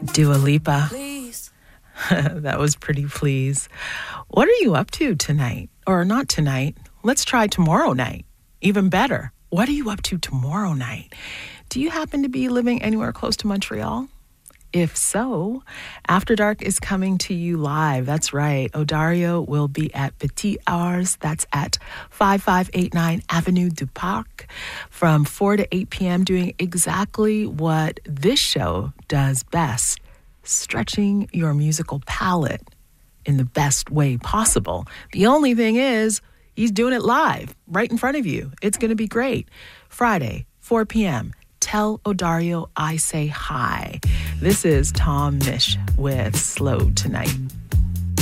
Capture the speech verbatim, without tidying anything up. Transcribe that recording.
Dua Lipa. Please. That was pretty please. What are you up to tonight? Or not tonight. Let's try tomorrow night. Even better. What are you up to tomorrow night? Do you happen to be living anywhere close to Montreal? If so, After Dark is coming to you live. That's right. Odario will be at Petit Ars. That's at fifty-five eighty-nine Avenue du Parc from four to eight p.m. doing exactly what this show does best, stretching your musical palette in the best way possible. The only thing is, he's doing it live right in front of you. It's going to be great. Friday, four p.m. Tell Odario I say hi. This is Tom Misch with Slow Tonight.